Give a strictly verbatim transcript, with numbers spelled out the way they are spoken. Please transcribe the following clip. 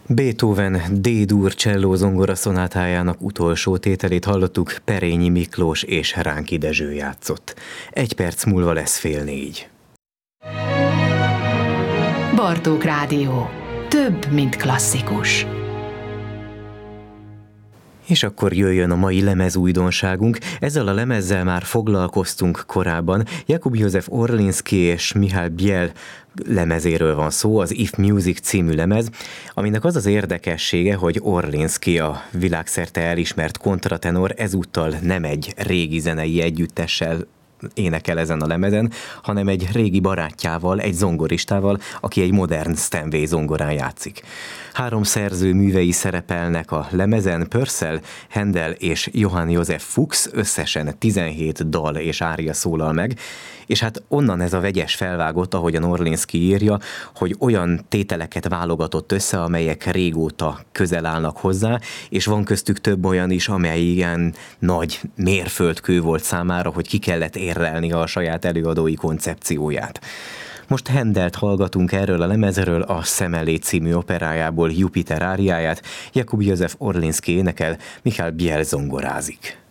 Beethoven D-dur cselló zongora szonátájának utolsó tételét hallottuk, Perényi Miklós és Ránki Dezső játszott. Egy perc múlva lesz fél négy. Bartók Rádió. Több, mint klasszikus. És akkor jöjjön a mai lemezújdonságunk. Ezzel a lemezzel már foglalkoztunk korábban. Jakub József Orlinszky és Mihály Biel lemezéről van szó, az If Music című lemez, aminek az az érdekessége, hogy Orlinszky, a világszerte elismert kontratenor, ezúttal nem egy régi zenei együttessel énekel ezen a lemezen, hanem egy régi barátjával, egy zongoristával, aki egy modern Steinway zongorán játszik. Három szerző művei szerepelnek a lemezen, Purcell, Handel és Johann Joseph Fuchs, összesen tizenhét dal és ária szólal meg, és hát onnan ez a vegyes felvágott, ahogyan Orlinszky írja, hogy olyan tételeket válogatott össze, amelyek régóta közel állnak hozzá, és van köztük több olyan is, amely ilyen nagy mérföldkő volt számára, hogy ki kellett érrelni a saját előadói koncepcióját. Most Handelt hallgatunk erről a lemezről, a Szemelé című operájából Jupiter áriáját, Jakub József Orlinszky énekel, Mihály Biel zongorázik.